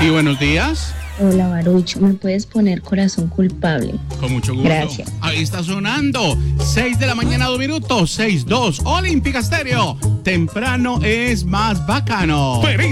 Sí, buenos días. Hola, Baruch, ¿me puedes poner Corazón Culpable? Con mucho gusto. Gracias. Ahí está sonando. 6 de la mañana, 2 minutos. 6-2. Olímpica Estéreo. Temprano es más bacano.